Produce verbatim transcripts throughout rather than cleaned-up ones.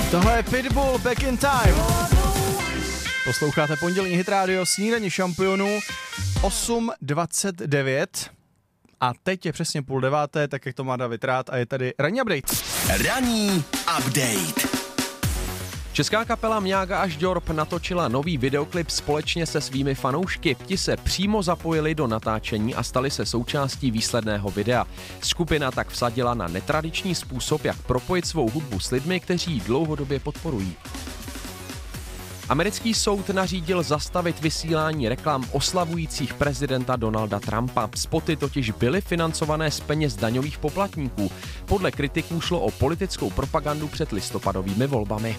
Tohle je Pitbull, Back in Time. Posloucháte pondělní Hit Radio, snídaní šampionů, osm dvacet devět. A teď je přesně půl deváté, tak jak to má David rád, a je tady ranní update. Ranní update. Česká kapela Mňága až Ďorb natočila nový videoklip společně se svými fanoušky. Ti se přímo zapojili do natáčení a stali se součástí výsledného videa. Skupina tak vsadila na netradiční způsob, jak propojit svou hudbu s lidmi, kteří ji dlouhodobě podporují. Americký soud nařídil zastavit vysílání reklam oslavujících prezidenta Donalda Trumpa. Spoty totiž byly financované z peněz daňových poplatníků. Podle kritiků šlo o politickou propagandu před listopadovými volbami.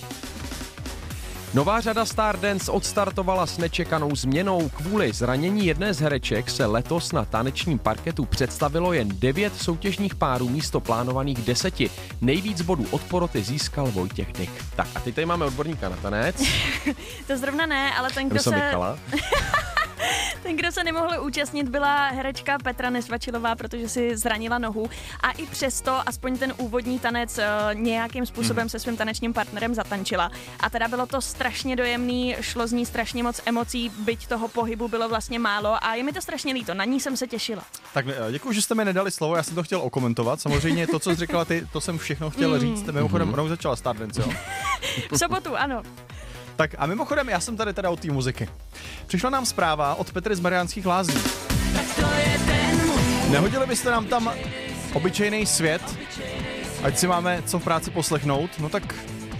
Nová řada Stardance odstartovala s nečekanou změnou. Kvůli zranění jedné z hereček se letos na tanečním parketu představilo jen devět soutěžních párů místo plánovaných deseti. Nejvíc bodů od poroty získal Vojtěch Dyk. Tak a teď tady máme odborníka na tanec. To zrovna ne, ale ten, kdo se... Ten, kdo se nemohl účastnit, byla herečka Petra Nesvačilová, protože si zranila nohu a i přesto aspoň ten úvodní tanec uh, nějakým způsobem se svým tanečním partnerem zatančila. A teda bylo to strašně dojemný, šlo z ní strašně moc emocí, byť toho pohybu bylo vlastně málo a je mi to strašně líto, na ní jsem se těšila. Tak děkuji, že jste mi nedali slovo, já jsem to chtěl okomentovat. Samozřejmě to, co jsi říkala ty, to jsem všechno chtěl mm. říct. Mimochodem, mm. rovnou začala Stardance, jo? V sobotu, ano. Tak a mimochodem, já jsem tady teda od té muziky. Přišla nám zpráva od Petry z Mariánských Lázní. Nehodili byste nám tam obyčejný svět, ať si máme co v práci poslechnout? No tak...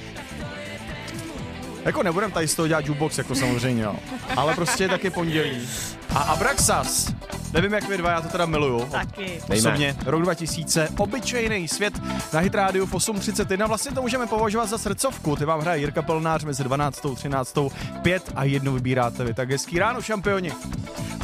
Jako nebudem tady z toho dělat jukebox, jako samozřejmě, jo. Ale prostě taky pondělí. A Abraxas. Nevím, jak vy dva, já to teda miluju. Taky. Osobně. Rok dva tisíce, obyčejný svět na Hit Radio v osm třicet jedna. Vlastně to můžeme považovat za srdcovku. Ty vám hraje Jirka Pelnář mezi dvanáctou, třináctou, pět a jednu vybíráte vy. Tak hezký ráno, šampioni.